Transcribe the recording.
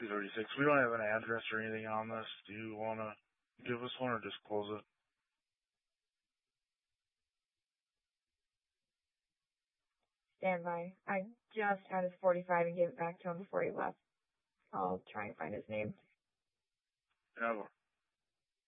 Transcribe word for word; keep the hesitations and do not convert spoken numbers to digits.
two thirty-six. We don't have an address or anything on this. Do you want to give us one or just close it? Stand by. I just had his forty-five and gave it back to him before he left. I'll try and find his name. Yeah,